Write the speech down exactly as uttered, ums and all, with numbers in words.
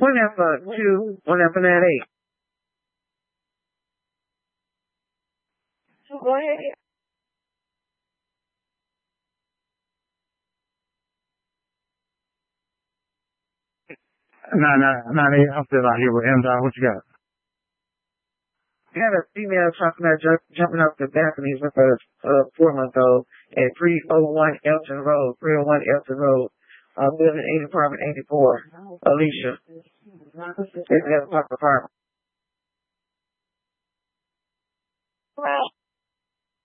One F uh, two, one F nine eight. So go ahead. Nah, nah, nah, they, I'm still out here with M. Dog. What you got? We had a female talking about jump, jumping off the balconies with a uh, four-month-old at three oh one Elton Road, three oh one Elton Road, uh, building eight, apartment eighty-four, Alicia. It's an apartment. Right.